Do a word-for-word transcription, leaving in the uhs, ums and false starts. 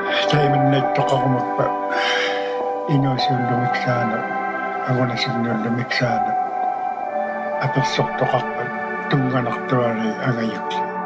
Taiman na ito ako magpa inosyon lumiksana. Ako na signal lumiksana. At nagsokto ka pa. Tungganak tuwari ang ayok siya.